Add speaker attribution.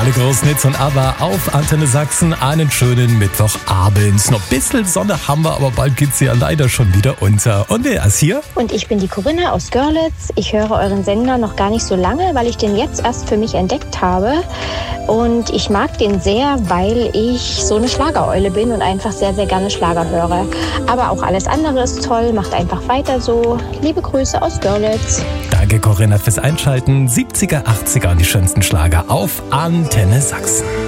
Speaker 1: Alle großen Hits und Aber auf Antenne Sachsen. Einen schönen Mittwochabend. Noch ein bisschen Sonne haben wir, aber bald geht sie ja leider schon wieder unter. Und wer ist hier?
Speaker 2: Und ich bin die Corinna aus Görlitz. Ich höre euren Sender noch gar nicht so lange, weil ich den jetzt erst für mich entdeckt habe. Und ich mag den sehr, weil ich so eine Schlagereule bin und einfach sehr, sehr gerne Schlager höre. Aber auch alles andere ist toll. Macht einfach weiter so. Liebe Grüße aus Görlitz.
Speaker 1: Danke Corinna fürs Einschalten. 70er, 80er und die schönsten Schlager auf Antenne Sachsen.